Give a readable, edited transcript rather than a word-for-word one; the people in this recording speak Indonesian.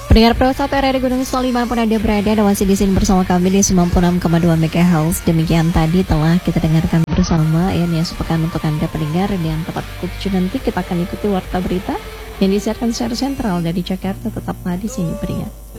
Pendengar Pro 1 RRI Gunung Selalu dimanapun Anda berada, dan masih di sini bersama kami di 96,2 MHz. Demikian tadi telah kita dengarkan bersama ya, nih sepekan untuk Anda pendengar. Dan tepat pukul 7 nanti kita akan ikuti warta berita yang disiarkan secara sentral dari Jakarta. Tetaplah di sini pendengar.